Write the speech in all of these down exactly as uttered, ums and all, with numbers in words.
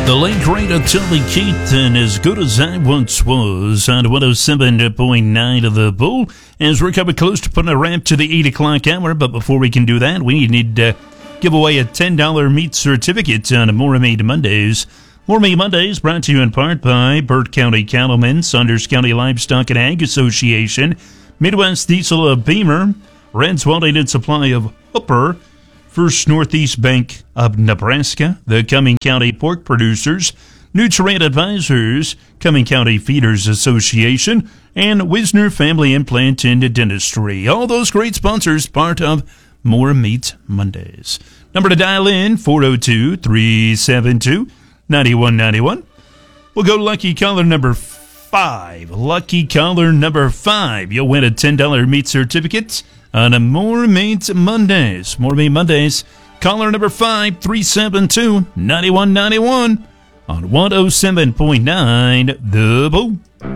The late great Atali Keaton, As Good As I Once Was, on one oh seven point nine of the Bull, as we're coming close to putting a wrap to the eight o'clock hour. But before we can do that, we need to give away a ten dollars meat certificate on More Meat Mondays. More Meat Mondays brought to you in part by Burt County Cattlemen, Saunders County Livestock and Ag Association, Midwest Diesel of Beamer, Red's Welding and Supply of Hooper, First Northeast Bank of Nebraska, the Cumming County Pork Producers, Nutrient Advisors, Cumming County Feeders Association, and Wisner Family Implant and Dentistry. All those great sponsors, part of More Meat Mondays. Number to dial in, four oh two, three seven two, nine one nine one. We'll go lucky caller number five. Lucky caller number five. You'll win a ten dollars meat certificate on a More Meat Mondays. More Meat Mondays. Caller number five, three seven two, nine one nine one on one oh seven point nine The Bull.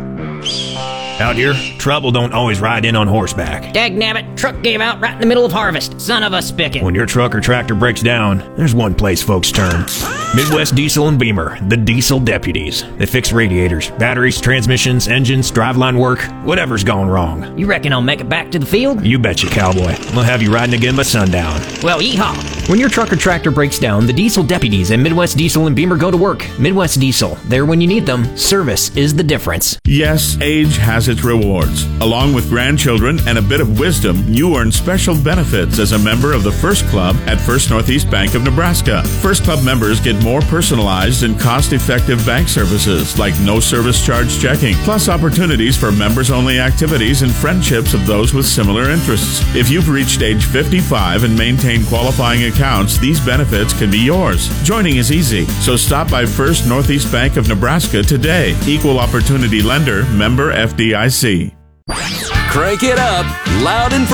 Out here, trouble don't always ride in on horseback. Dagnabbit, truck gave out right in the middle of harvest. Son of a spigot. When your truck or tractor breaks down, there's one place folks turn. Midwest Diesel and Beamer, the Diesel Deputies. They fix radiators, batteries, transmissions, engines, driveline work, whatever's gone wrong. You reckon I'll make it back to the field? You betcha, cowboy. We'll have you riding again by sundown. Well, yeehaw. When your truck or tractor breaks down, the Diesel Deputies and Midwest Diesel and Beamer go to work. Midwest Diesel, there when you need them. Service is the difference. Yes, age has its rewards. Along with grandchildren and a bit of wisdom, you earn special benefits as a member of the First Club at First Northeast Bank of Nebraska. First Club members get more personalized and cost-effective bank services like no service charge checking, plus opportunities for members-only activities and friendships of those with similar interests. If you've reached age fifty-five and maintain qualifying accounts, these benefits can be yours. Joining is easy, so stop by First Northeast Bank of Nebraska today. Equal Opportunity Lender, member F D I C. Crank it up, loud and